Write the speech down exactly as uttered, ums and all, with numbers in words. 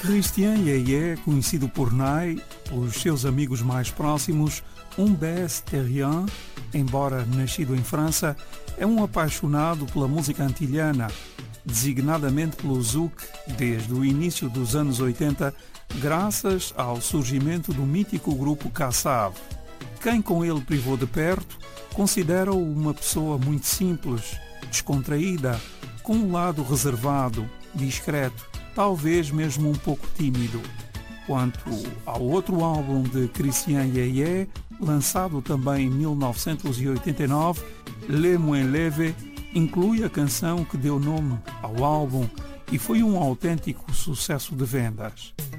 Christian Yeye, conhecido por Nai, os seus amigos mais próximos, um Basse-Terrien, embora nascido em França, é um apaixonado pela música antilhana, designadamente pelo zouk, desde o início dos anos oitenta, graças ao surgimento do mítico grupo Kassav. Quem com ele privou de perto, considera-o uma pessoa muito simples, descontraída, com um lado reservado, discreto, talvez mesmo um pouco tímido. Quanto ao outro álbum de Christian Yeye, lançado também em mil novecentos e oitenta e nove, Le Moins Leve, inclui a canção que deu nome ao álbum e foi um autêntico sucesso de vendas.